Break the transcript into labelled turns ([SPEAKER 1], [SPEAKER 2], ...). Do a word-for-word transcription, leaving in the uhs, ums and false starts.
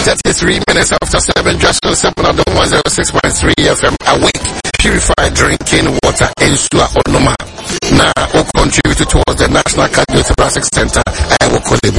[SPEAKER 1] thirty-three minutes after seven, just on seven of the one oh six point three F M. Awake, purified drinking water, Ensua Onoma. Now, who contributed towards the National Cardiothoracic Center, I will call it